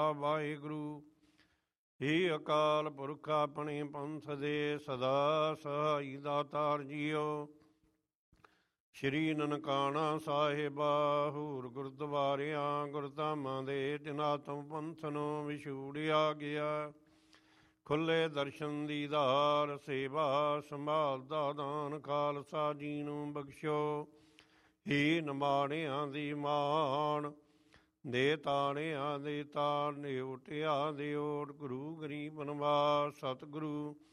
ਵਾਹਿਗੁਰੂ। हे ਅਕਾਲ ਪੁਰਖ ਆਪਣੇ ਪੰਥ ਦੇ ਸਦਾ ਸਹਾਈ ਦਾਤਾਰ ਜੀਓ। ਸ਼੍ਰੀ ਨਨਕਾਣਾ ਸਾਹਿਬਾ ਹੂਰ ਗੁਰਦੁਆਰਿਆਂ ਗੁਰਧਾਮਾਂ ਦੇ ਜਨਾਤਮ ਪੰਥ ਨੂੰ ਵਿਛੂੜਿਆ ਗਿਆ। ਖੁੱਲੇ ਦਰਸ਼ਨ ਦੀਦਾਰ ਸੇਵਾ ਸੰਭਾਲ ਦਾ ਦਾਨ ਖਾਲਸਾ ਜੀ ਨੂੰ ਬਖਸ਼ੋ। ਹੀ ਨਿਮਾਣਿਆਂ ਦੀ ਮਾਣ ਦੇ ਤਾਣਿਆਂ ਦੇ ਤਾਣ, ਓਟਿਆਂ ਦੇ ਓਟ, ਗੁਰੂ ਗਰੀਬ ਨਿਵਾਸ ਸਤਿਗੁਰੂ